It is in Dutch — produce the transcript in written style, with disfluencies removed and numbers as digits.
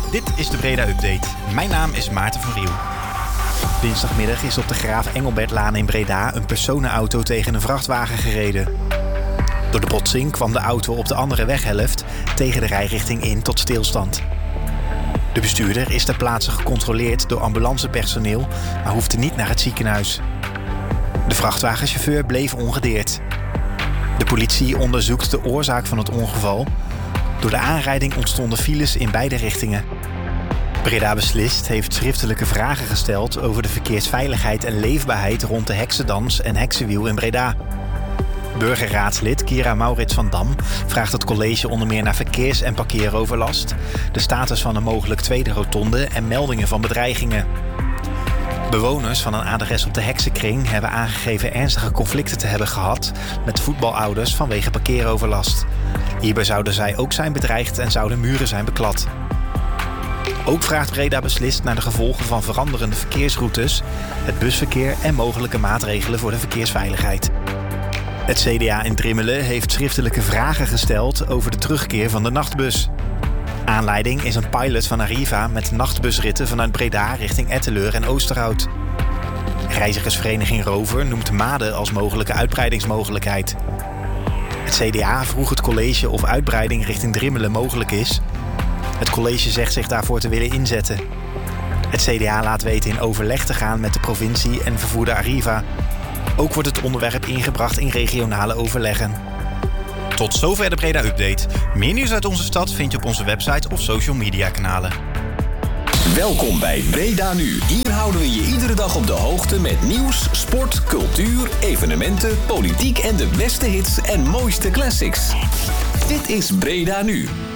Dit is de Breda Update. Mijn naam is Maarten van Riel. Dinsdagmiddag is op de Graaf Engelbertlaan in Breda een personenauto tegen een vrachtwagen gereden. Door de botsing kwam de auto op de andere weghelft tegen de rijrichting in tot stilstand. De bestuurder is ter plaatse gecontroleerd door ambulancepersoneel, maar hoefde niet naar het ziekenhuis. De vrachtwagenchauffeur bleef ongedeerd. De politie onderzoekt de oorzaak van het ongeval. Door de aanrijding ontstonden files in beide richtingen. Breda Beslist heeft schriftelijke vragen gesteld over de verkeersveiligheid en leefbaarheid rond de heksendans en heksenwiel in Breda. Burgerraadslid Kira Maurits van Dam vraagt het college onder meer naar verkeers- en parkeeroverlast, de status van een mogelijk tweede rotonde en meldingen van bedreigingen. Bewoners van een adres op de Heksenkring hebben aangegeven ernstige conflicten te hebben gehad met voetbalouders vanwege parkeeroverlast. Hierbij zouden zij ook zijn bedreigd en zouden muren zijn beklad. Ook vraagt Breda Beslist naar de gevolgen van veranderende verkeersroutes, het busverkeer en mogelijke maatregelen voor de verkeersveiligheid. Het CDA in Drimmelen heeft schriftelijke vragen gesteld over de terugkeer van de nachtbus. Aanleiding is een pilot van Arriva met nachtbusritten vanuit Breda richting Etteleur en Oosterhout. Reizigersvereniging Rover noemt Maden als mogelijke uitbreidingsmogelijkheid. Het CDA vroeg het college of uitbreiding richting Drimmelen mogelijk is. Het college zegt zich daarvoor te willen inzetten. Het CDA laat weten in overleg te gaan met de provincie en vervoerder Arriva. Ook wordt het onderwerp ingebracht in regionale overleggen. Tot zover de Breda Update. Meer nieuws uit onze stad vind je op onze website of social media kanalen. Welkom bij Breda Nu. Hier houden we je iedere dag op de hoogte met nieuws, sport, cultuur, evenementen, politiek en de beste hits en mooiste classics. Dit is Breda Nu.